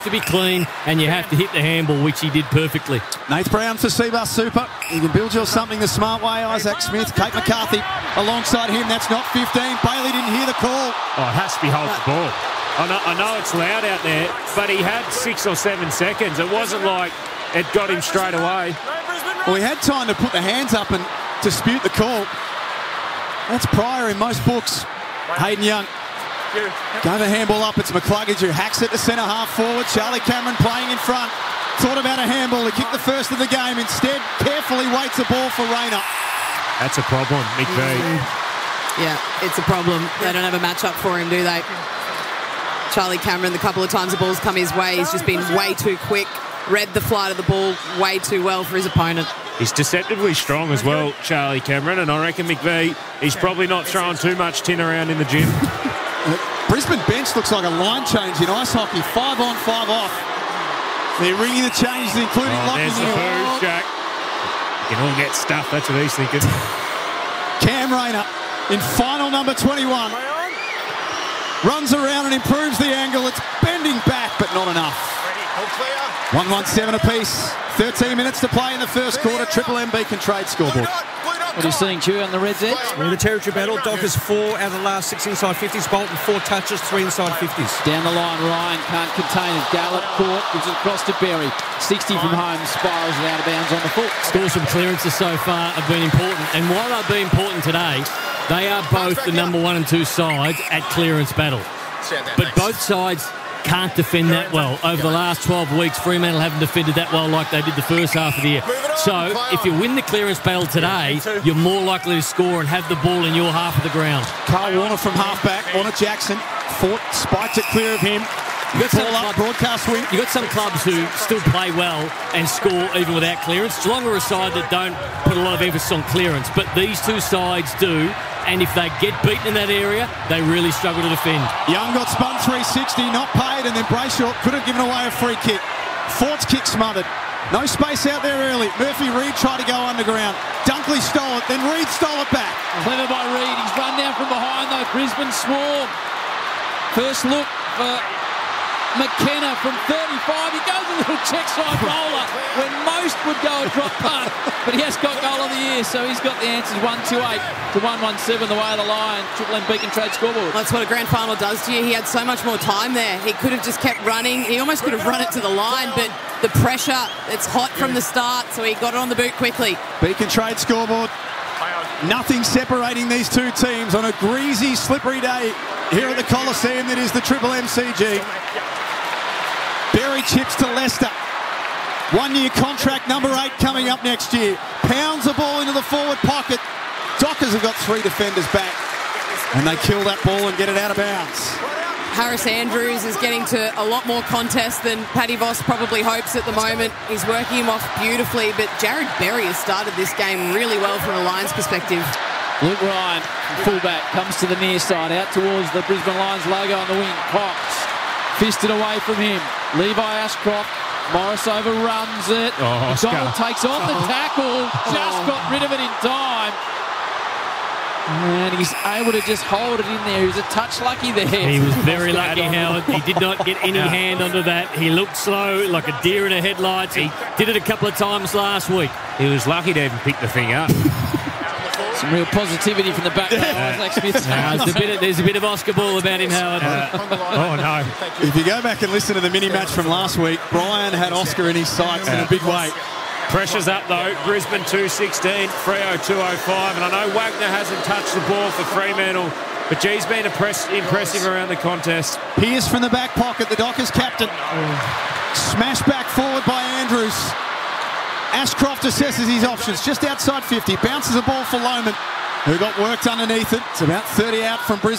to be clean, and you have to hit the handball, which he did perfectly. Nath Brown for Seabus Super. You can build you something the smart way. Isaac Smith, Kate McCarthy alongside him. That's not 15. Bailey didn't hear the call. Oh, it has to be hold the ball. I know it's loud out there, but he had 6 or 7 seconds. It wasn't like it got him straight away. Well, he had time to put the hands up and dispute the call. That's prior in most books. Hayden Young. Going to handball up. It's McCluggage who hacks it to centre half forward. Charlie Cameron playing in front. Thought about a handball to kick the first of the game. Instead, carefully waits the ball for Rayner. That's a problem, McVeigh. Yeah, it's a problem. They don't have a match-up for him, do they? Charlie Cameron, the couple of times the ball's come his way, he's just been way too quick. Read the flight of the ball way too well for his opponent. He's deceptively strong as well, Charlie Cameron, and I reckon McVeigh, he's probably not throwing too much tin around in the gym. Brisbane bench looks like a line change in ice hockey. 5 on, 5 off. They're ringing the changes, including locking there's the booze, Jack. You can all get stuffed, that's what he's thinking. Cam Rayner in final number 21. Runs around and improves the angle. It's bending back, but not enough. 1-1-7 apiece. 13 minutes to play in the first quarter. Triple M Beacon Trade scoreboard. What are you seeing, Chew, on the Reds edge? In the territory battle, Dockers 4 out of the last 6 inside 50s. Bolton 4 touches, 3 inside 50s. Down the line, Ryan can't contain it. Gallup caught, gives it across to Berry. 60 from home, spirals it out of bounds on the foot. Scores from clearances so far have been important. And while they've been important today, they are both the number 1 and 2 sides at clearance battle. But both sides can't defend that well. Over the last 12 weeks, Fremantle haven't defended that well like they did the first half of the year. So if you win the clearance battle today, you're more likely to score and have the ball in your half of the ground. Carl Warner from halfback. Warner Jackson fought, spiked it clear of him. You've got some clubs who still play well and score even without clearance. Geelong are a side that don't put a lot of emphasis on clearance, but these two sides do. And if they get beaten in that area, they really struggle to defend. Young got spun 360, not paid, and then Brayshaw could have given away a free kick. Fort's kick smothered. No space out there early. Murphy Reid tried to go underground. Dunkley stole it, then Reid stole it back. Clever by Reid. He's run down from behind, though. Brisbane swarm. First look for McKenna from 35. He goes a little check side roller when most would go a drop punt, but he has got goal of the year, so he's got the answers. 128 to 117 the way of the line. Triple M Beacon Trade scoreboard. That's what a grand final does to you. He had so much more time there. He could have just kept running. He almost could have run it to the line, but the pressure, it's hot from the start, so he got it on the boot quickly. Beacon Trade scoreboard. Nothing separating these two teams on a greasy, slippery day here at the Coliseum that is the Triple MCG. Berry chips to Leicester. 1-year contract, number 8 coming up next year. Pounds the ball into the forward pocket. Dockers have got 3 defenders back. And they kill that ball and get it out of bounds. Harris Andrews is getting to a lot more contest than Paddy Voss probably hopes at the moment. He's working him off beautifully, but Jared Berry has started this game really well from a Lions perspective. Luke Ryan, fullback, comes to the near side, out towards the Brisbane Lions logo on the wing. Cox, fisted away from him. Levi Ashcroft, Morris overruns it. Donald takes on the tackle, just got rid of it in time. And he's able to just hold it in there. He was a touch lucky there. He was very lucky, Howard. He did not get any hand onto that. He looked slow, like a deer in the headlights. He did it a couple of times last week. He was lucky to even pick the thing up. Some real positivity from the back row, Isaac Smith. There's a bit of Oscar Ball about him, Howard. Oh, no. If you go back and listen to the mini-match from last week, Brian had Oscar in his sights in a big way. Pressure's up, though. Brisbane 216, Freo 205. And I know Wagner hasn't touched the ball for Fremantle, but G's been impressive around the contest. Pearce from the back pocket, the Dockers captain. Smash back forward by Andrews. Ashcroft assesses his options just outside 50. Bounces the ball for Lohman, who got worked underneath it. It's about 30 out from Brisbane.